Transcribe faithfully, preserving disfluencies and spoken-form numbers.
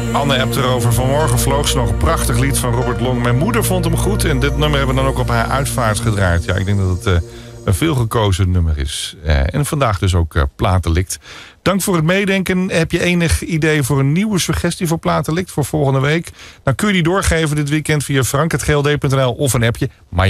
Anne appt erover. Vanmorgen vloog ze nog een prachtig lied van Robert Long. Mijn moeder vond hem goed en dit nummer hebben we dan ook op haar uitvaart gedraaid. Ja, ik denk dat het uh, een veelgekozen nummer is. Uh, en vandaag dus ook uh, Platelikt. Dank voor het meedenken. Heb je enig idee voor een nieuwe suggestie voor Platelikt voor volgende week? Dan kun je die doorgeven dit weekend via frank punt g l d punt n l of een appje. Maar